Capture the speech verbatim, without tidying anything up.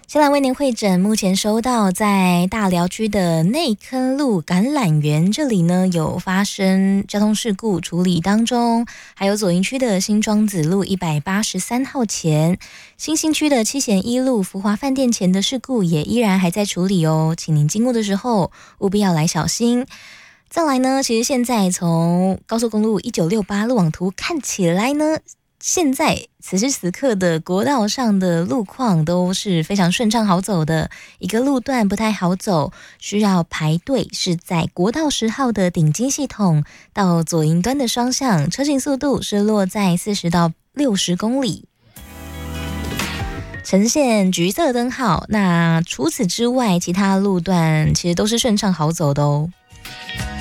先来为您会诊，目前收到在大寮区的内坑路橄榄园这里呢有发生交通事故处理当中，还有左营区的新庄子路一百八十三号前，新兴区的七贤一路福华饭店前的事故也依然还在处理哦，请您经过的时候务必要来小心。再来呢，其实现在从高速公路一九六八路网图看起来呢，现在此时此刻的国道上的路况都是非常顺畅好走的，一个路段不太好走，需要排队，是在国道十号的顶金系统到左营端的双向，车行速度是落在四十到六十公里，呈现橘色灯号。那除此之外，其他路段其实都是顺畅好走的哦。